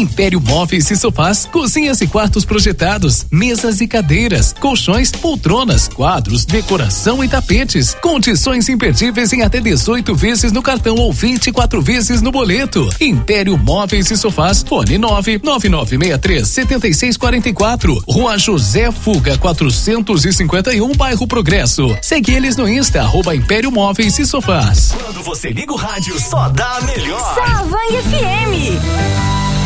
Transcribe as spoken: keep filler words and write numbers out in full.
Império Móveis e Sofás, cozinhas e quartos projetados, mesas e cadeiras, colchões, poltronas, quadros, decoração e tapetes. Condições imperdíveis em até dezoito vezes no cartão ou vinte e quatro vezes no boleto. Império Móveis e Sofás, fone nove nove nove seis três sete seis quatro quatro, Rua José Fuga quatrocentos e cinquenta e um, bairro Progresso. Segue eles no Insta, arroba Império Móveis e Sofás. Quando você liga o rádio, só dá a melhor. Savang F M.